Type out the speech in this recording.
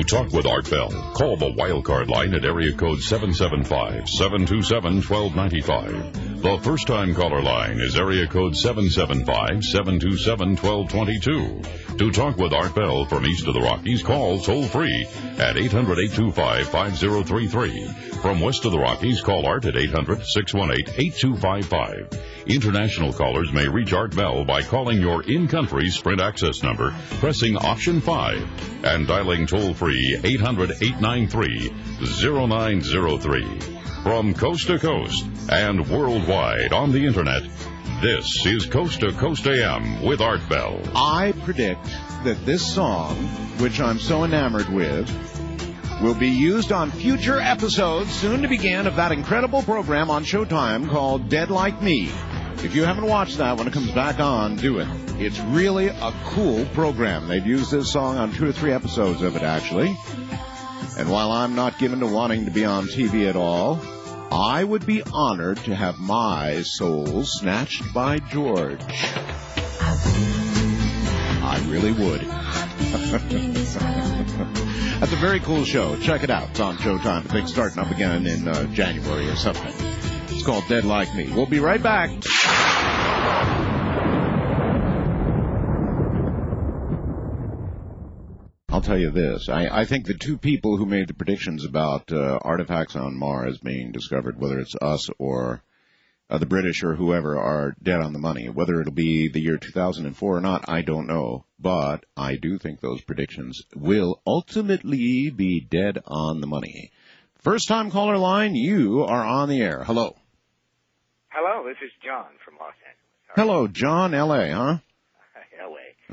talk with Art Bell, call the Wildcard line at area code 775-727-1295. The first-time caller line is area code 775-727-1222. To talk with Art Bell from east of the Rockies, call toll-free at 800-825-5033. From west of the Rockies, call Art at 800-618-8255. International callers may reach Art Bell by calling your in-country Sprint access number, pressing option 5, and dialing toll-free 800-893-0903. From coast to coast and worldwide on the Internet, this is Coast to Coast AM with Art Bell. I predict that this song, which I'm so enamored with, will be used on future episodes soon to begin of that incredible program on Showtime called Dead Like Me. If you haven't watched that, when it comes back on, do it. It's really a cool program. They've used this song on 2 or 3 episodes of it, actually. And while I'm not given to wanting to be on TV at all, I would be honored to have my soul snatched by George. I really would. That's a very cool show. Check it out. It's on Showtime. I think starting up again in January or something. It's called Dead Like Me. We'll be right back. I'll tell you this. I think the 2 people who made the predictions about artifacts on Mars being discovered, whether it's us or the British or whoever, are dead on the money. Whether it'll be the year 2004 or not, I don't know. But I do think those predictions will ultimately be dead on the money. First-time caller line, you are on the air. Hello. Hello, this is John from Los Angeles. Hello, John, L.A., huh?